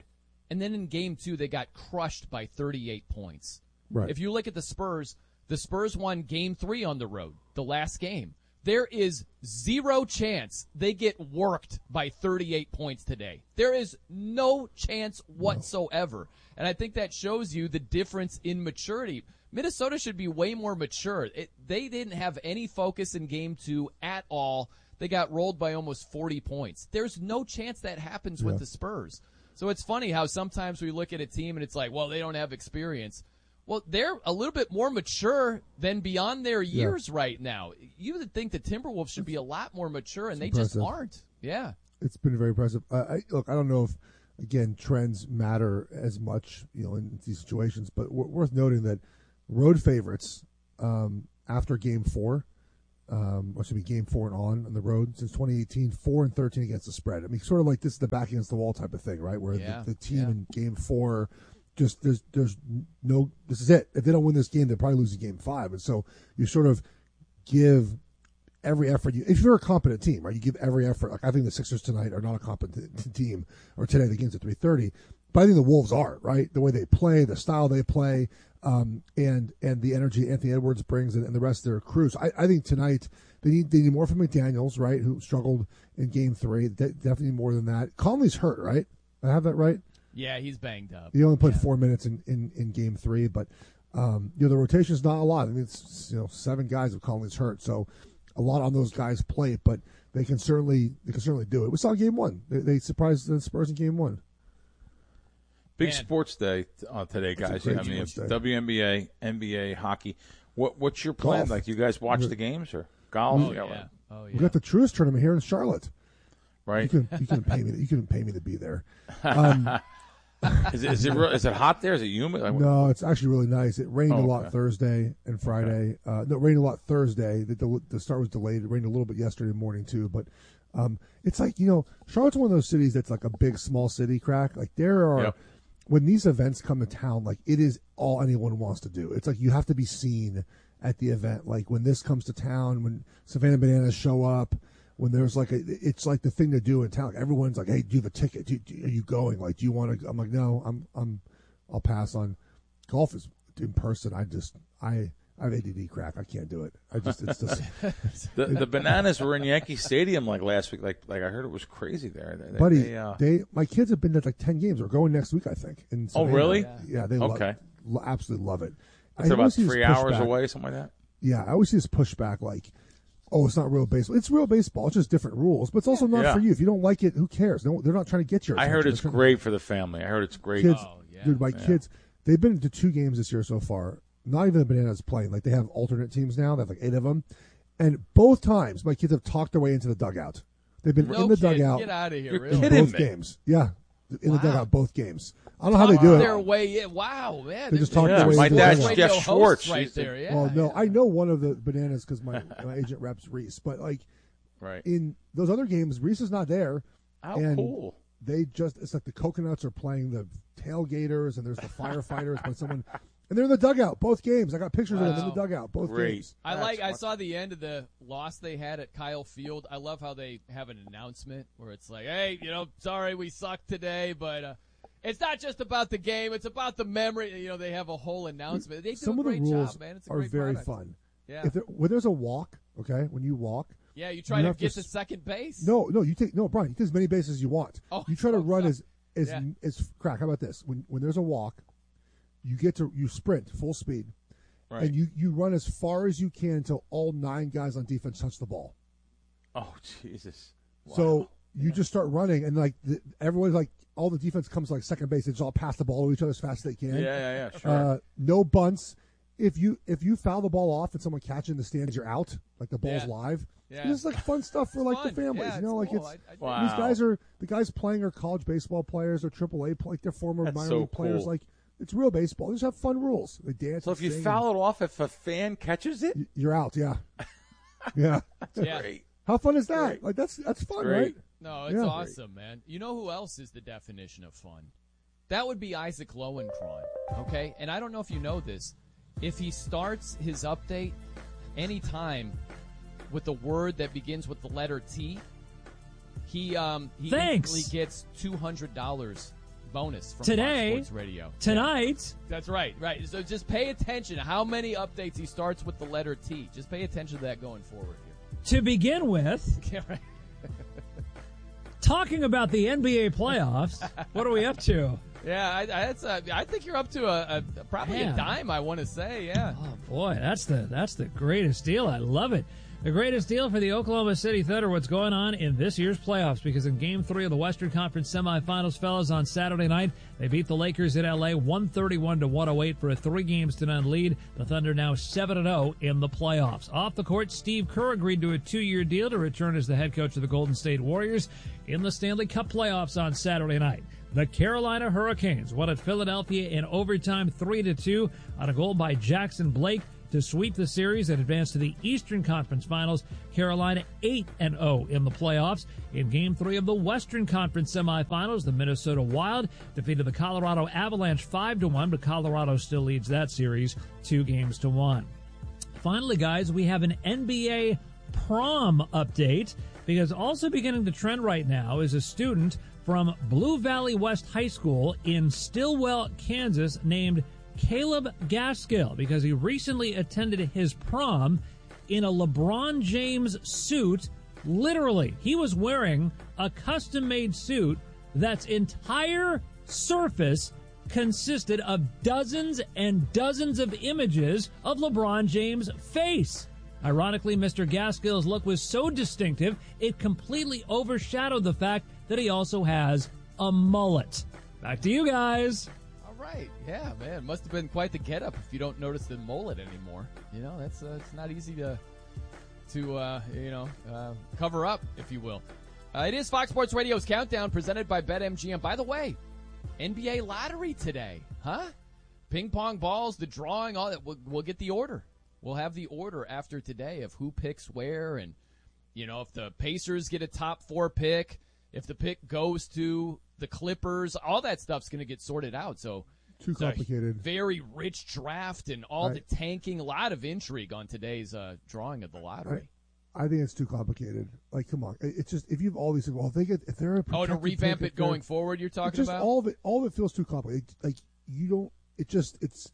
And then in game two, they got crushed by thirty-eight points. Right. If you look at the Spurs, the Spurs won game three on the road, the last game. There is zero chance they get worked by thirty-eight points today. There is no chance whatsoever. No. And I think that shows you the difference in maturity. Minnesota should be way more mature. It, they didn't have any focus in game two at all. They got rolled by almost forty points. There's no chance that happens yeah. with the Spurs. So it's funny how sometimes we look at a team and it's like, well, they don't have experience. Well, they're a little bit more mature than beyond their years yeah. right now. You would think the Timberwolves should be a lot more mature, and it's they impressive. just aren't. Yeah. It's been very impressive. Uh, I, look, I don't know if, again, trends matter as much, you know, in these situations, but w- worth noting that road favorites um, after game four, um, or should be game four and on on the road since twenty eighteen, four and thirteen against the spread. I mean, sort of like this is the back against the wall type of thing, right? Where yeah. the, the team yeah. in game four just there's there's no this is it. If they don't win this game, they'll probably lose in game five. And so you sort of give every effort. You, if you're a competent team, right, you give every effort. Like I think the Sixers tonight are not a competent team, or today the game's at three thirty. But I think the Wolves are, right? The way they play, the style they play, um, and and the energy Anthony Edwards brings, and, and the rest of their crew. So I, I think tonight they need they need more from McDaniels, right? Who struggled in game three. De- definitely more than that. Conley's hurt, right? I have that right? Yeah, he's banged up. He only played yeah. four minutes in, in, in game three, but um, you know the rotation is not a lot. I mean, it's you know seven guys if Conley's hurt, so a lot on those guys' plate. But they can certainly they can certainly do it. We saw game one. They, they surprised the Spurs in game one. Big Man. sports day uh, today, guys. I mean, day. W N B A, N B A, hockey. What what's your plan? Golf. Like, you guys watch We're, the games or golf? Oh, yeah. yeah. Oh, yeah. We got the Truist tournament here in Charlotte. Right. You couldn't, you couldn't pay me. You couldn't pay me to be there. Um, is it is it, real, is it hot there? Is it humid? Like, no, it's actually really nice. It rained oh, a lot okay. Thursday and Friday. Okay. Uh, no, it rained a lot Thursday. The, the the start was delayed. It rained a little bit yesterday morning too. But um, it's like you know, Charlotte's one of those cities that's like a big small city crack. Like there are. Yep. When these events come to town, like it is all anyone wants to do. It's like you have to be seen at the event. Like when this comes to town, when Savannah Bananas show up, when there's like a, it's like the thing to do in town. Like everyone's like, "Hey, do you have a ticket? Do, do, are you going? Like, do you want to?" I'm like, "No, I'm, I'm, I'll pass on golf is in person. I just, I, I have A D D crack. I can't do it. I just, it's just the, the Bananas were in Yankee Stadium like last week. Like, like I heard it was crazy there. They, Buddy, they, uh, they, my kids have been to like ten games. We're going next week, I think. In oh, really? Yeah, yeah they okay. love, absolutely love it. It's about three hours away, something like that. Yeah, I always see this pushback like, oh, it's not real baseball. It's real baseball. It's just different rules, but it's also not yeah. for you. If you don't like it, who cares? No, they're not trying to get your attention. I heard it's to, great for the family. I heard it's great. Kids, oh, yeah. Dude, my yeah. kids, they've been to two games this year so far. Not even the Bananas playing. Like, they have alternate teams now. They have like eight of them. And both times, my kids have talked their way into the dugout. They've been no in the kid. dugout. Get out of here, You're really? in kidding both me. games. Yeah. In wow. the dugout, both games. I don't know how they do it. Their way in. Wow, man. They just They're- talk Yeah, their way my into the dad's dugout. Jeff radio Schwartz. host right He's the- there. Yeah, Well, no, yeah. I know one of the Bananas because my, my agent reps Reese. But, like, Right. in those other games, Reese is not there. How and cool. They just, it's like the Coconuts are playing the tailgaters, and there's the firefighters when someone, and they're in the dugout both games. I got pictures Wow. of them in the dugout both Great. games. I That's like. I much- saw the end of the loss they had at Kyle Field. I love how they have an announcement where it's like, "Hey, you know, sorry we sucked today, but uh, it's not just about the game; it's about the memory." You know, they have a whole announcement. They do Some a of the great rules job, man. It's a are great very product. fun. Yeah, If there, when there's a walk, okay, when you walk, yeah. You try you to have to get to s- second base. no, no, you take no, Brian. You take as many bases as you want. Oh, you try to oh, run sorry. as as Yeah. as crack. How about this? When when there's a walk, you get to you sprint full speed, Right. and you you run as far as you can until all nine guys on defense touch the ball. Oh, Jesus. Wow. So you just start running, and like the, everyone's like, all the defense comes to like second base. They just all pass the ball to each other as fast as they can. Yeah, yeah, yeah, sure. Uh, no bunts. If you if you foul the ball off and someone catches in the stands, you're out. Like the ball's Yeah. live. Yeah. This is like fun stuff for like fun. the families. Yeah, you know, it's like cool. it's I- I dig Wow. these guys are the guys playing are college baseball players or triple A, like they're former That's minor so league players. cool. Like it's real baseball. They just have fun rules. They dance. So and if you sing foul it off, if a fan catches it, and you're out. Yeah, yeah. that's Yeah. great. How fun is that? Great. Like that's that's fun, Great. right? No, it's Yeah. awesome, man. You know who else is the definition of fun? That would be Isaac Lowenkron, okay? And I don't know if you know this. If he starts his update anytime with a word that begins with the letter T, he um he Thanks. instantly gets two hundred dollars bonus from Today, Fox Sports Radio. Tonight. Yeah. That's right, right. So just pay attention to how many updates he starts with the letter T. Just pay attention to that going forward here. To begin with, Yeah, right. talking about the N B A playoffs, what are we up to? Yeah, I, I, that's a, I think you're up to a, a probably Man. a dime, I want to say, yeah. Oh, boy, that's the that's the greatest deal. I love it. The greatest deal for the Oklahoma City Thunder, what's going on in this year's playoffs, because in Game three of the Western Conference semifinals, fellas, on Saturday night, they beat the Lakers in L A one thirty-one to one oh eight for a three games to none lead. The Thunder now seven and oh in the playoffs. Off the court, Steve Kerr agreed to a two-year deal to return as the head coach of the Golden State Warriors in the Stanley Cup playoffs on Saturday night. The Carolina Hurricanes won at Philadelphia in overtime three to two on a goal by Jackson Blake to sweep the series and advance to the Eastern Conference Finals. Carolina eight and oh in the playoffs. In Game three of the Western Conference semifinals, the Minnesota Wild defeated the Colorado Avalanche five to one, but Colorado still leads that series two games to one. Finally, guys, we have an N B A prom update, because also beginning to trend right now is a student from Blue Valley West High School in Stillwell, Kansas, named Caleb Gaskill, because he recently attended his prom in a LeBron James suit. Literally, he was wearing a custom-made suit that's entire surface consisted of dozens and dozens of images of LeBron James' face. Ironically, Mister Gaskill's look was so distinctive, it completely overshadowed the fact that he also has a mullet. Back to you guys. Right, yeah, man, must have been quite the get-up if you don't notice the mullet anymore. You know, that's uh, it's not easy to to uh, you know uh, cover up, if you will. Uh, it is Fox Sports Radio's Countdown, presented by BetMGM. By the way, N B A lottery today, huh? Ping pong balls, the drawing, all that. We'll, we'll get the order. We'll have the order after today of who picks where, and you know, if the Pacers get a top four pick, if the pick goes to the Clippers, all that stuff's going to get sorted out. So. Too complicated. Very rich draft and all right. the tanking. A lot of intrigue on today's uh, drawing of the lottery. I, I think it's too complicated. Like, come on. It's just, if you have all these things, well, if they get, if they're a oh, to revamp it going forward, you're talking just about? All of it, all of it feels too complicated. Like, you don't, it just, it's,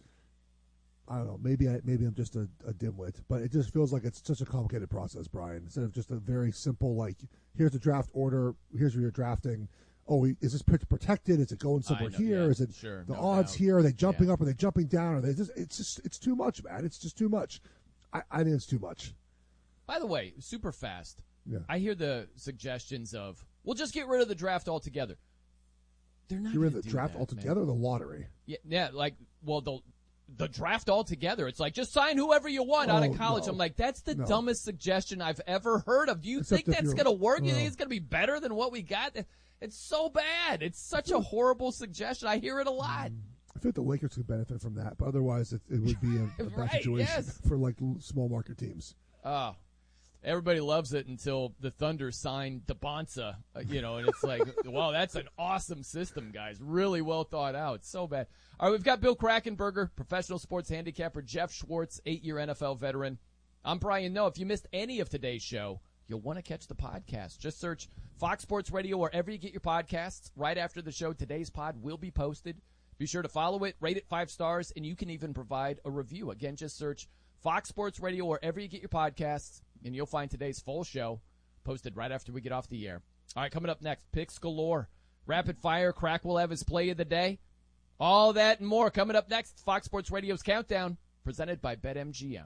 I don't know, maybe I, maybe I'm just a, a dimwit, but it just feels like it's such a complicated process, Brian. Instead of just a very simple, like, here's the draft order, here's where you're drafting. Oh, is this pitch protected? Is it going somewhere know, here? yeah, Is it sure, the no odds doubt. here? Are they jumping yeah. up? Are they jumping down? Are they just? It's just it's too much, man. It's just too much. I, I think it's too much. By the way, super fast. Yeah. I hear the suggestions of, we'll just get rid of the draft altogether. They're not. Get rid of gonna the do draft that, altogether, man. or the lottery. Yeah, yeah, like well the. The draft altogether. It's like, just sign whoever you want out Oh, of college. no. I'm like, that's the No. dumbest suggestion I've ever heard of. Do you Except think if that's you're- going to work? You no. think it's going to be better than what we got? It's so bad. It's such a horrible suggestion. I hear it a lot. I feel like the Lakers could benefit from that, but otherwise it, it would be a, a bad Right, situation yes. for like l- small market teams. Oh, everybody loves it until the Thunder signed DeBonsa, uh, you know, and it's like, wow, that's an awesome system, guys. Really well thought out. It's so bad. All right, we've got Bill Krackenberger, professional sports handicapper, Jeff Schwartz, eight-year N F L veteran. I'm Brian Noe. If you missed any of today's show, you'll want to catch the podcast. Just search Fox Sports Radio wherever you get your podcasts. Right after the show, today's pod will be posted. Be sure to follow it, rate it five stars, and you can even provide a review. Again, just search Fox Sports Radio wherever you get your podcasts, and you'll find today's full show posted right after we get off the air. All right, coming up next, picks galore. Rapid fire, Crack will have his play of the day. All that and more coming up next. Fox Sports Radio's Countdown, presented by BetMGM.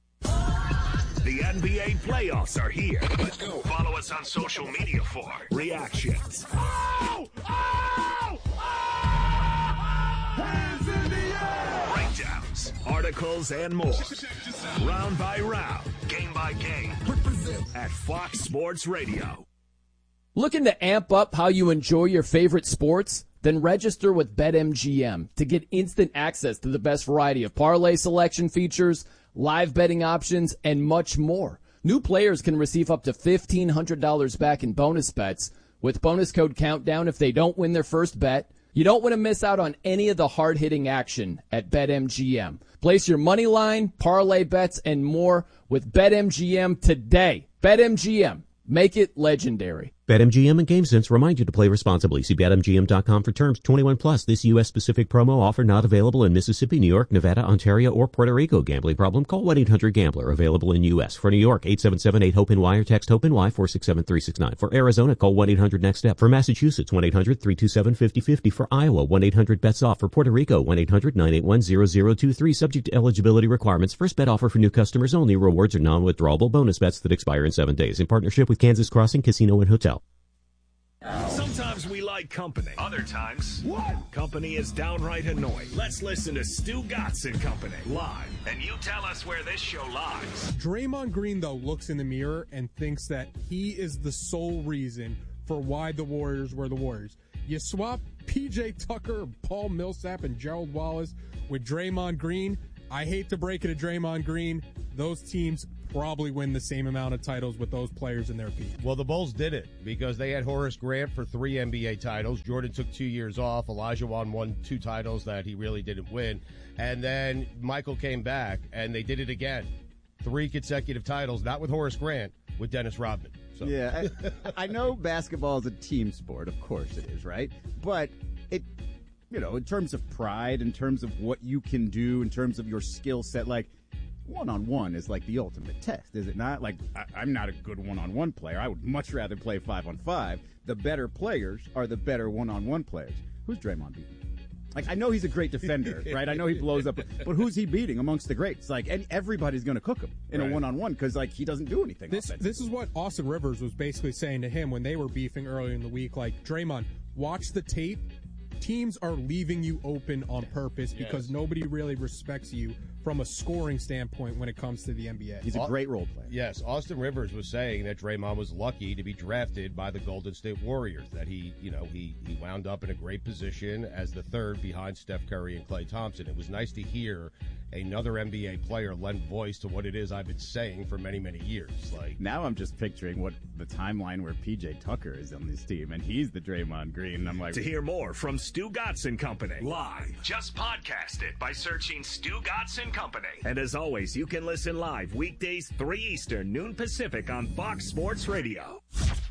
The N B A playoffs are here. Let's go. Follow us on social media for reactions. Oh! Oh! Oh! Hands in the air! Breakdowns, articles, and more. Round by round, game by game. At Fox Sports Radio. Looking to amp up how you enjoy your favorite sports? Then register with BetMGM to get instant access to the best variety of parlay selection features, live betting options, and much more. New players can receive up to fifteen hundred dollars back in bonus bets with bonus code COUNTDOWN if they don't win their first bet. You don't want to miss out on any of the hard-hitting action at BetMGM. Place your money line, parlay bets, and more with BetMGM today. BetMGM. Make it legendary. BetMGM and GameSense remind you to play responsibly. See Bet M G M dot com for terms. twenty-one plus. This U S specific promo offer not available in Mississippi, New York, Nevada, Ontario, or Puerto Rico. Gambling problem? Call one eight hundred gambler. Available in U S. For New York, eight seven seven eight hope N Y or text HOPE-NY four six seven three six nine. For Arizona, call one eight hundred next step. For Massachusetts, one eight hundred three two seven five zero five zero. For Iowa, one eight hundred bets off. For Puerto Rico, one eight hundred nine eight one zero zero two three. Subject to eligibility requirements. First bet offer for new customers only. Rewards are non-withdrawable bonus bets that expire in seven days. In partnership with Kansas Crossing Casino and Hotel. Sometimes we like company. Other times, what? Company is downright annoying. Let's listen to Stu Gatz and Company live, and you tell us where this show lies. Draymond Green, though, looks in the mirror and thinks that he is the sole reason for why the Warriors were the Warriors. You swap P J Tucker, Paul Millsap, and Gerald Wallace with Draymond Green. I hate to break it to Draymond Green. Those teams probably win the same amount of titles with those players in their peak. Well, the Bulls did it because they had Horace Grant for three N B A titles. Jordan took two years off. Olajuwon won two titles that he really didn't win. And then Michael came back, and they did it again. Three consecutive titles, not with Horace Grant, with Dennis Rodman. So. Yeah, I, I know basketball is a team sport. Of course it is, right? But it, you know, in terms of pride, in terms of what you can do, in terms of your skill set, like, one-on-one is like the ultimate test, is it not? Like, I, I'm not a good one-on-one player. I would much rather play five-on-five. The better players are the better one-on-one players. Who's Draymond beating? Like, I know he's a great defender, right? I know he blows up, but who's he beating amongst the greats? Like, and everybody's going to cook him in right. a one-on-one because, like, he doesn't do anything. This this is what Austin Rivers was basically saying to him when they were beefing earlier in the week. Like, Draymond, watch the tape. Teams are leaving you open on purpose because yes. nobody really respects you from a scoring standpoint when it comes to the N B A. He's a great role player. Yes, Austin Rivers was saying that Draymond was lucky to be drafted by the Golden State Warriors, that he, you know, he, he wound up in a great position as the third behind Steph Curry and Klay Thompson. It was nice to hear another N B A player lend voice to what it is I've been saying for many, many years. Like, now I'm just picturing what the timeline where P J Tucker is on this team, and he's the Draymond Green. And I'm like, to hear more from Stu Gatz and Company live, just podcast it by searching Stu Gatz and Company. And as always, you can listen live weekdays three Eastern, noon Pacific on Fox Sports Radio.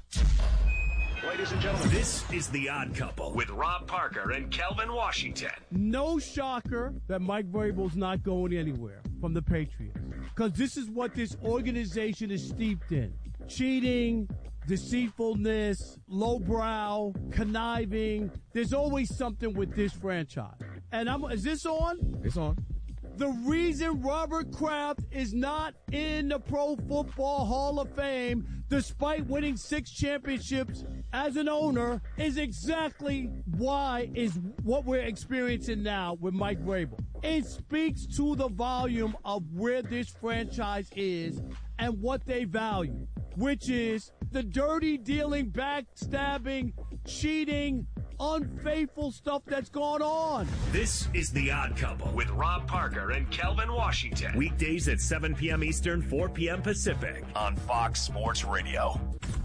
Ladies and gentlemen, this is The Odd Couple with Rob Parker and Kelvin Washington. No shocker that Mike Vrabel's not going anywhere from the Patriots, because this is what this organization is steeped in. Cheating, deceitfulness, lowbrow, conniving. There's always something with this franchise. And I'm, is this on? It's on. The reason Robert Kraft is not in the Pro Football Hall of Fame, despite winning six championships as an owner, is exactly why is what we're experiencing now with Mike Vrabel. It speaks to the volume of where this franchise is and what they value, which is the dirty dealing, backstabbing, cheating, unfaithful stuff that's going on. This is The Odd Couple with Rob Parker and Kelvin Washington. Weekdays at seven p.m. Eastern, four p.m. Pacific on Fox Sports Radio.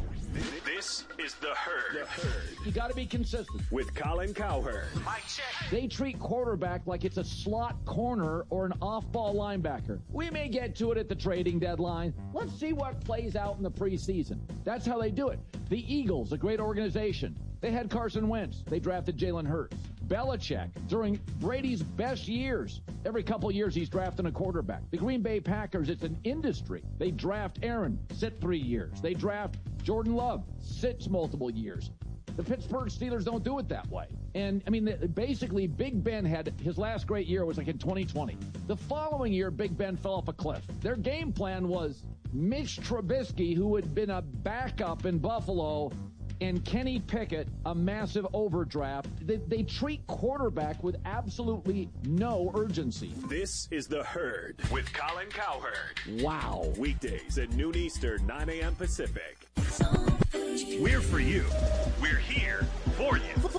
This is The Herd. The Herd. You got to be consistent. With Colin Cowherd. Mike check. They treat quarterback like it's a slot corner or an off-ball linebacker. We may get to it at the trading deadline. Let's see what plays out in the preseason. That's how they do it. The Eagles, a great organization. They had Carson Wentz. They drafted Jalen Hurts. Belichick, during Brady's best years, every couple of years he's drafting a quarterback. The Green Bay Packers, it's an industry. They draft Aaron, sit three years. They draft Jordan Love, sits multiple years. The Pittsburgh Steelers don't do it that way. And, I mean, basically, Big Ben had his last great year was like in twenty twenty. The following year, Big Ben fell off a cliff. Their game plan was Mitch Trubisky, who had been a backup in Buffalo, and Kenny Pickett, a massive overdraft. They, they treat quarterback with absolutely no urgency. This is The Herd with Colin Cowherd. Wow. Weekdays at noon Eastern, nine a.m. Pacific. We're for you. We're here for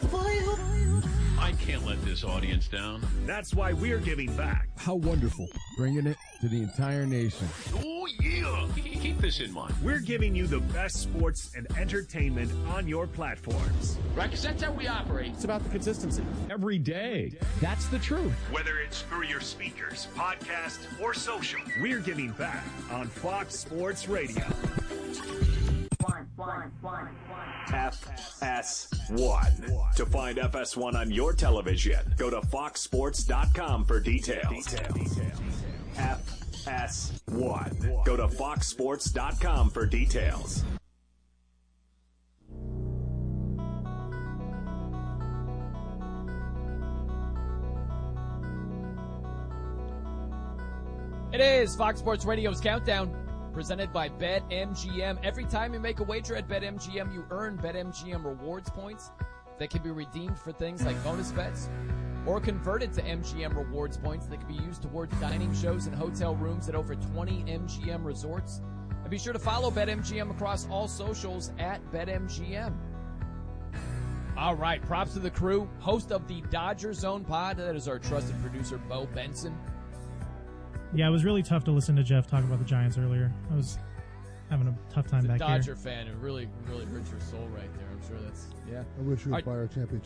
you. I can't let this audience down. That's why we're giving back. How wonderful. Bringing it to the entire nation. Oh, yeah. Keep this in mind. We're giving you the best sports and entertainment on your platforms. Right, because that's how we operate. It's about the consistency. Every day. That's the truth. Whether it's through your speakers, podcast, or social, we're giving back on Fox Sports Radio. One, one, one, one. F S one. To find F S one on your television, go to fox sports dot com for details. F S one. Go to fox sports dot com for details. It is Fox Sports Radio's Countdown, presented by BetMGM. Every time you make a wager at BetMGM, you earn BetMGM rewards points that can be redeemed for things like bonus bets or converted to M G M rewards points that can be used towards dining shows and hotel rooms at over twenty M G M resorts. And be sure to follow BetMGM across all socials at BetMGM. All right, props to the crew. Host of the Dodger Zone pod, that is our trusted producer, Bo Benson. Yeah, it was really tough to listen to Jeff talk about the Giants earlier. I was having a tough time As a back Dodger here. fan, it really, really hurts your soul right there. I'm sure that's, yeah. I wish we All would right. buy our championship.